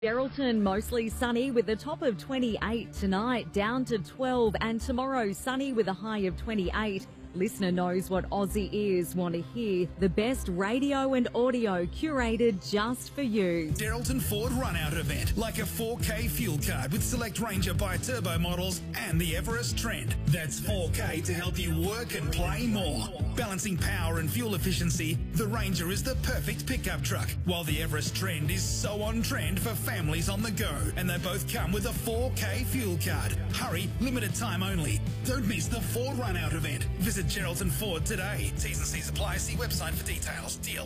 Geraldton mostly sunny with a top of 28 tonight, down to 12, and tomorrow sunny with a high of 28. Listener knows what Aussie ears want to hear. The best radio and audio curated just for you. Geraldton Ford run-out event, like a 4K fuel card with select Ranger bi-turbo models and the Everest Trend. That's 4K to help you work and play more. Balancing power and fuel efficiency, the Ranger is the perfect pickup truck, while the Everest Trend is so on trend for families on the go. And they both come with a 4K fuel card. Hurry, limited time only. Don't miss the Ford run-out event. Visit Geraldton Ford today. T's and C's apply. See website for details. DL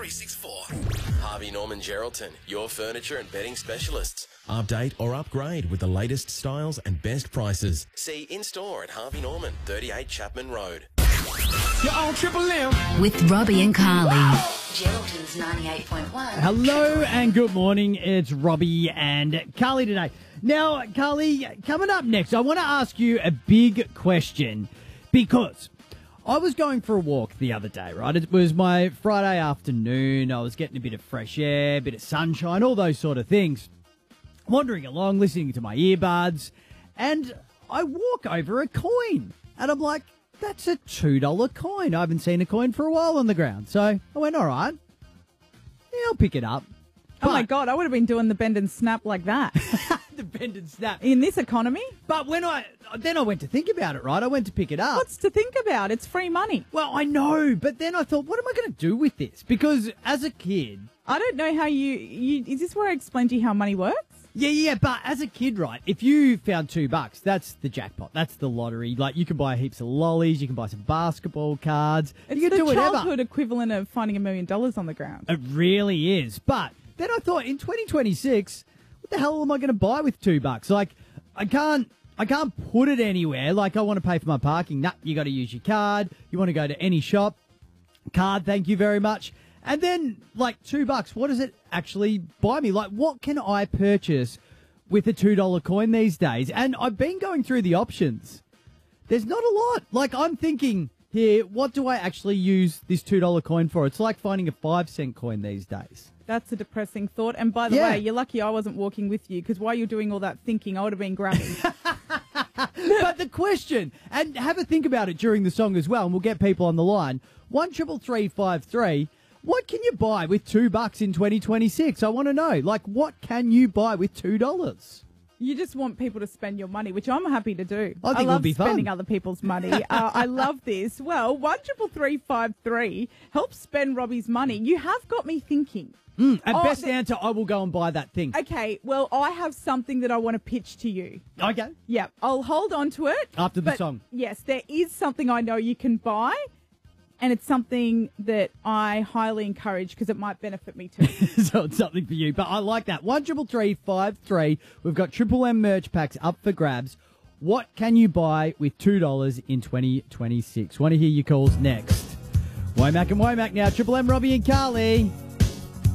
19364. Harvey Norman Geraldton, your furniture and bedding specialists. Update or upgrade with the latest styles and best prices. See in-store at Harvey Norman, 38 Chapman Road. You're on Triple M. With Robbie and Carly. Geraldton's 98.1. Hello and good morning. It's Robbie and Carly today. Now, Carly, coming up next, I want to ask you a big question because I was going for a walk the other day, right? It was my Friday afternoon. I was getting a bit of fresh air, a bit of sunshine, all those sort of things. Wandering along, listening to my earbuds, and I walk over a coin. And I'm like, that's a $2 coin. I haven't seen a coin for a while on the ground. So I went, all right, yeah, I'll pick it up. Oh, my God, I would have been doing the bend and snap like that. The bend and snap. In this economy? But when I went to think about it, right? I went to pick it up. What's to think about? It's free money. Well, I know, but then I thought, what am I going to do with this? Because as a kid... I don't know how you is this where I explained to you how money works? Yeah, but as a kid, right, if you found $2, that's the jackpot. That's the lottery. Like, you can buy heaps of lollies, you can buy some basketball cards. It's you can the do whatever. childhood equivalent of finding $1 million on the ground. It really is. But then I thought, in 2026, what the hell am I going to buy with $2? Like, I can't put it anywhere. Like, I want to pay for my parking. Nah, you got to use your card. You want to go to any shop. Card, thank you very much. And then, like, $2, what does it actually buy me? Like, what can I purchase with a $2 coin these days? And I've been going through the options. There's not a lot. Like, I'm thinking here, what do I actually use this $2 coin for? It's like finding a 5-cent coin these days. That's a depressing thought. And by the way, you're lucky I wasn't walking with you, because while you're doing all that thinking, I would have been grabbing. But the question, and have a think about it during the song as well, and we'll get people on the line, 133353. What can you buy with $2 in 2026? I want to know. Like, what can you buy with $2? You just want people to spend your money, which I'm happy to do. I think love it'll be fun. spending other people's money. I love this. Well, 133353 helps spend Robbie's money. You have got me thinking. Best answer, I will go and buy that thing. Okay, well, I have something that I want to pitch to you. Okay. Yeah, I'll hold on to it. After the song. Yes, there is something I know you can buy, and it's something that I highly encourage because it might benefit me too. So it's something for you. But I like that. 133353. We've got Triple M merch packs up for grabs. What can you buy with $2 in 2026? Want to hear your calls next. Womack and Womack now. Triple M, Robbie and Carly.